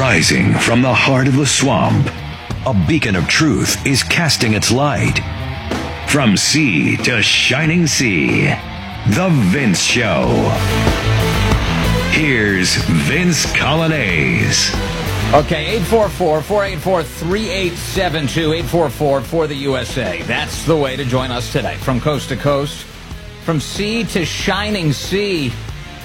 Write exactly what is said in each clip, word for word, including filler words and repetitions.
Rising from the heart of the swamp, a beacon of truth is casting its light. From sea to shining sea, The Vince Show. Here's Vince Coglianese. Okay, eight four four, four eight four, three eight seven two, eight four four for the U S A. That's the way to join us today. From coast to coast, from sea to shining sea.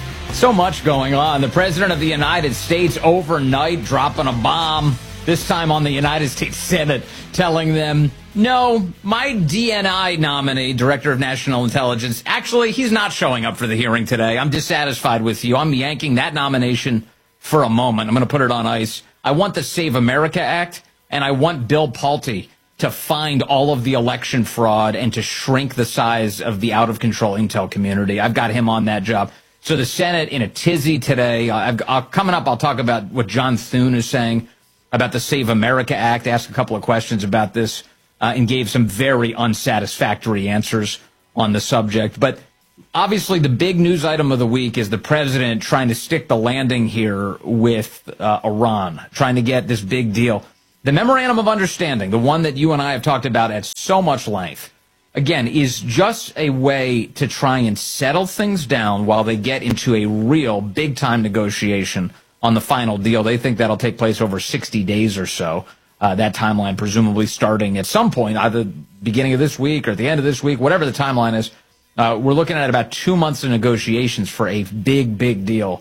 So much going on. The President of the United States overnight dropping a bomb, this time on the United States Senate, telling them, no, my D N I nominee, Director of National Intelligence, actually, he's not showing up for the hearing today. I'm dissatisfied with you. I'm yanking that nomination for a moment. I'm going to put it on ice. I want the Save America Act, and I want Bill Pulte to find all of the election fraud and to shrink the size of the out-of-control intel community. I've got him on that job. So the Senate in a tizzy today. Uh, I've, uh, coming up, I'll talk about what John Thune is saying about the Save America Act, ask a couple of questions about this, uh, and gave some very unsatisfactory answers on the subject. But obviously, the big news item of the week is the president trying to stick the landing here with uh, Iran, trying to get this big deal. The Memorandum of Understanding, the one that you and I have talked about at so much length, again, is just a way to try and settle things down while they get into a real big-time negotiation on the final deal. They think that'll take place over sixty days or so. Uh, that timeline presumably starting at some point, either beginning of this week or at the end of this week, whatever the timeline is. Uh, we're looking at about two months of negotiations for a big, big deal.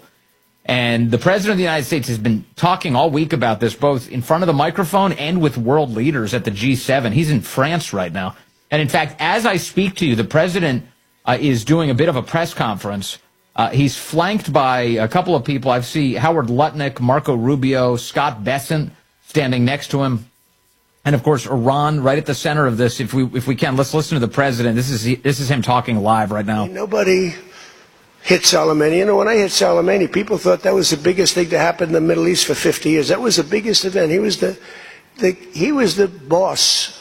And the President of the United States has been talking all week about this, both in front of the microphone and with world leaders at the G seven. He's in France right now. And in fact, as I speak to you, the President uh, is doing a bit of a press conference. Uh, he's flanked by a couple of people. I see Howard Lutnick, Marco Rubio, Scott Bessent standing next to him. And, of course, Iran right at the center of this. If we if we can, let's listen to the president. This is this is him talking live right now. Nobody hit Soleimani. You know, when I hit Soleimani, people thought that was the biggest thing to happen in the Middle East for fifty years. That was the biggest event. He was the, the he was the boss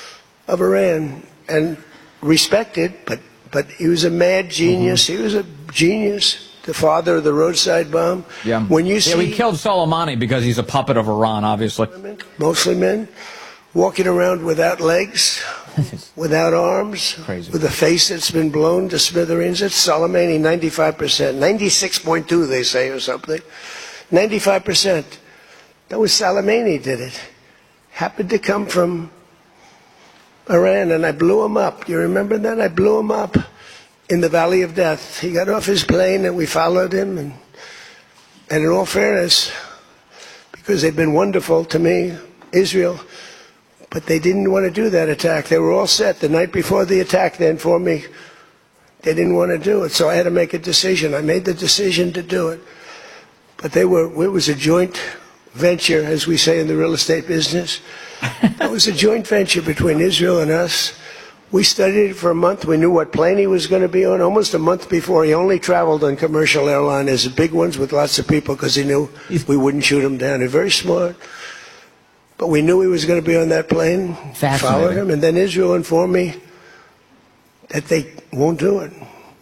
of Iran and respected, but but he was a mad genius. Mm-hmm. He was a genius. The father of the roadside bomb. Yeah. When you see yeah, we killed Soleimani because he's a puppet of Iran, obviously. Women, mostly men, walking around without legs, without arms, Crazy. With a face that's been blown to smithereens. It's Soleimani, ninety-five percent, ninety-six point two, they say, or something. ninety-five percent. That was Soleimani did it. Happened to come from Iran, and I blew him up. You remember that? I blew him up in the Valley of Death. He got off his plane, and we followed him. And, and in all fairness, because they've been wonderful to me, Israel, but they didn't want to do that attack. They were all set the night before the attack. They informed me they didn't want to do it, so I had to make a decision. I made the decision to do it. But they were. It was a joint venture, as we say in the real estate business. It was a joint venture between Israel and us. We studied it for a month. We knew what plane he was going to be on. Almost a month before, he only traveled on commercial airliners, the big ones with lots of people, because he knew we wouldn't shoot him down. He's very smart. But we knew he was going to be on that plane. Followed him, and then Israel informed me that they won't do it.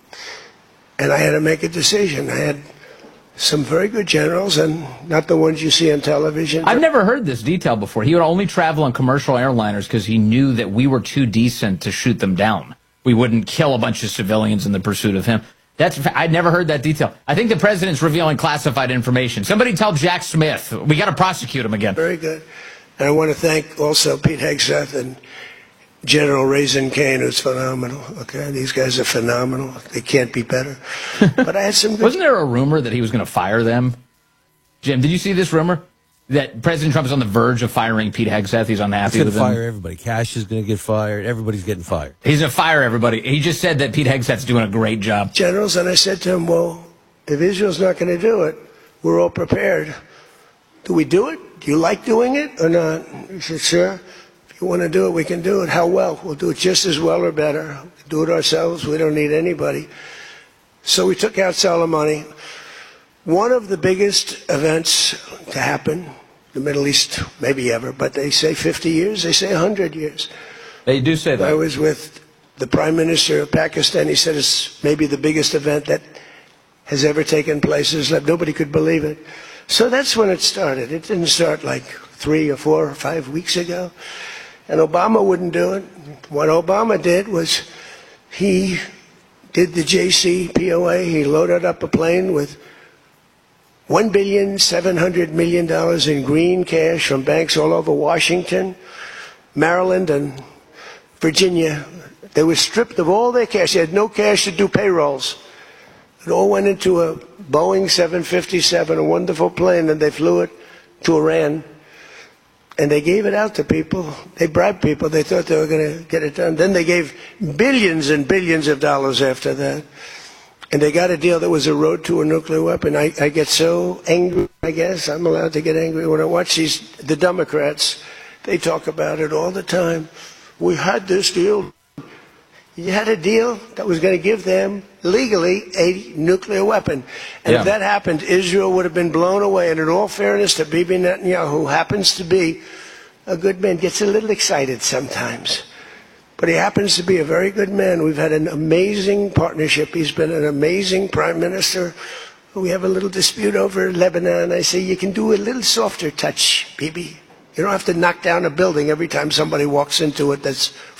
And I had to make a decision. I had some very good generals, and not the ones you see on television. I've never heard this detail before. He would only travel on commercial airliners because he knew that we were too decent to shoot them down. We wouldn't kill a bunch of civilians in the pursuit of him. That's I'd never heard that detail. I think the president's revealing classified information. Somebody tell Jack Smith. We got to prosecute him again. Very good. And I want to thank also Pete Hegseth and General Raisin Kane, who's phenomenal. Okay, these guys are phenomenal. They can't be better. But I had some good... Wasn't there a rumor that he was going to fire them? Jim, did you see this rumor? That President Trump is on the verge of firing Pete Hegseth. He's unhappy with him. He's going to fire everybody. Cash is going to get fired. Everybody's getting fired. He's going to fire everybody. He just said that Pete Hegseth's doing a great job. Generals, and I said to him, well, if Israel's not going to do it, we're all prepared. Do we do it? Do you like doing it or not? He said, sure. If you want to do it, we can do it. How well? We'll do it just as well or better. Do it ourselves. We don't need anybody. So we took out Soleimani. One of the biggest events to happen, in the Middle East, maybe ever, but they say fifty years, they say one hundred years. They do say that. I was with the Prime Minister of Pakistan. He said it's maybe the biggest event that has ever taken place. Nobody could believe it. So that's when it started. It didn't start like three or four or five weeks ago. And Obama wouldn't do it. What Obama did was he did the J C P O A. He loaded up a plane with one billion seven hundred million dollars in green cash from banks all over Washington, Maryland, and Virginia. They were stripped of all their cash. They had no cash to do payrolls. It all went into a Boeing seven fifty-seven, a wonderful plane, and they flew it to Iran. And they gave it out to people. They bribed people. They thought they were going to get it done. Then they gave billions and billions of dollars after that. And they got a deal that was a road to a nuclear weapon. I, I get so angry, I guess. I'm allowed to get angry when I watch these, the Democrats. They talk about it all the time. We had this deal. You had a deal that was going to give them, legally, a nuclear weapon. And yeah. if that happened, Israel would have been blown away. And in all fairness to Bibi Netanyahu, who happens to be a good man, gets a little excited sometimes. But he happens to be a very good man. We've had an amazing partnership. He's been an amazing prime minister. We have a little dispute over Lebanon. I say, you can do a little softer touch, Bibi. You don't have to knock down a building every time somebody walks into it that's